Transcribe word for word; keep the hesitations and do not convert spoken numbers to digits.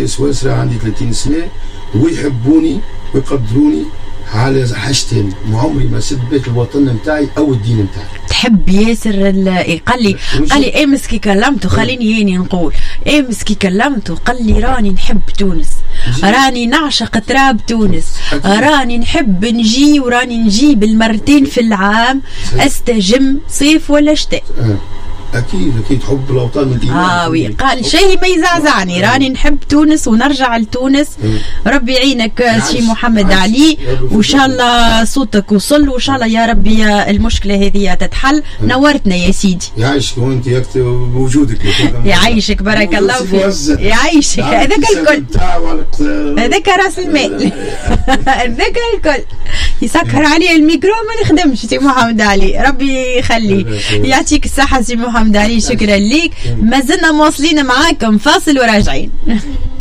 في سويسرا عندي ثلاثين سنة ويحبوني ويقدروني على حاجتين، عمري ما سبيت الوطن نتاعي او الدين نتاعي. تحب ياسر قال لي قال لي امس كي كلمته خليني ياني نقول امس كي كلمته قال لي راني نحب تونس، راني نعشق تراب تونس، راني نحب نجي وراني نجي بالمرتين في العام استجم صيف ولا شتاء. اكيد اكيد حب الاوطان من الايمان. اه وي قال شيء ما يزعزعني، راني نحب تونس ونرجع لتونس. ربي يعينك سي محمد علي، وان شاء الله صوتك وصل، وان شاء الله يا ربي المشكله هذه تتحل. نورتنا يا سيدي. يعيشك وانت بوجودك. يعيشك بارك الله فيك. يعيشك هذاك الكل، هذاك راس المال. هذاك الكل يسكر عليه الميكرو ما نخدمش سي محمد علي. ربي يخليه يعطيك الصحه سي محمد علي. شكرا ليك. ما زلنا مواصلين معاكم، فاصل وراجعين.